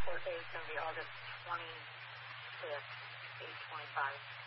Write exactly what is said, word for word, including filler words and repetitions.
For A, it's going to be August twenty-fifth, eight twenty-five.